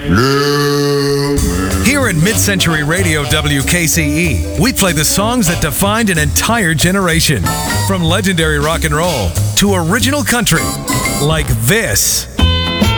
Here at Mid-Century Radio WKCE, we play the songs that defined an entire generation. From legendary rock and roll to original country, like this.